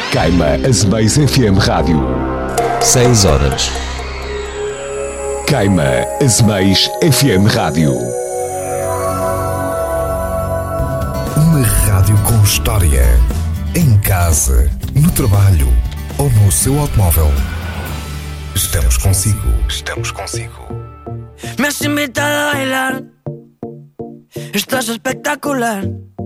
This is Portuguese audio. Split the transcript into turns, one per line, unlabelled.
Queima Azeméis FM Rádio.
6 horas.
Queima Azeméis FM Rádio.
Uma rádio com história. Em casa, no trabalho ou no seu automóvel. Estamos consigo. Estamos consigo.
Me has invitado a bailar. Estás espectacular.